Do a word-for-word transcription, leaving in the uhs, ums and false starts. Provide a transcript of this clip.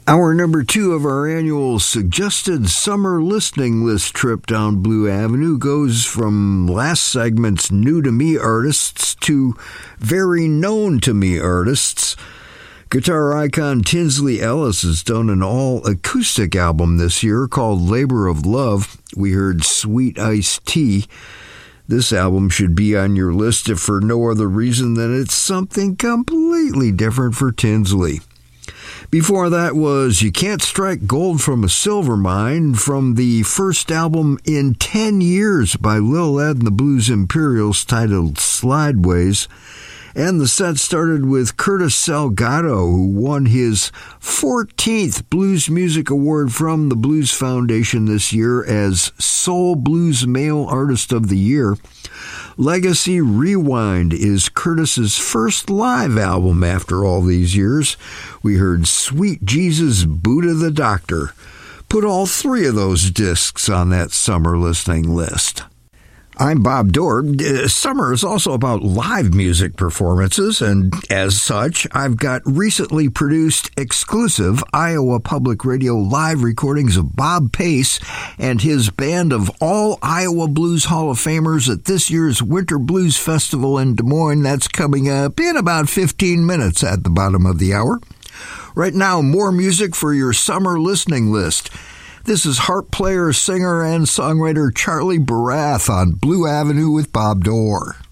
Hour number two of our annual suggested summer listening list trip down Blue Avenue goes from last segment's new to me artists to very known to me artists. Guitar icon Tinsley Ellis has done an all-acoustic album this year called Labor of Love. We heard Sweet Iced Tea. This album should be on your list if for no other reason than it's something completely different for Tinsley. Before that was You Can't Strike Gold from a Silver Mine from the first album in ten years by Lil Ed and the Blues Imperials titled Slideways. And the set started with Curtis Salgado, who won his fourteenth Blues Music Award from the Blues Foundation this year as Soul Blues Male Artist of the Year. Legacy Rewind is Curtis's first live album after all these years. We heard Sweet Jesus Buddha the Doctor. Put all three of those discs on that summer listening list. I'm Bob Dorr. Summer is also about live music performances, and as such, I've got recently produced exclusive Iowa Public Radio live recordings of Bob Pace and his band of all Iowa Blues Hall of Famers at this year's Winter Blues Festival in Des Moines. That's coming up in about fifteen minutes at the bottom of the hour. Right now, more music for your summer listening list. This is harp player, singer, and songwriter Charlie Barath on Blue Avenue with Bob Dorr.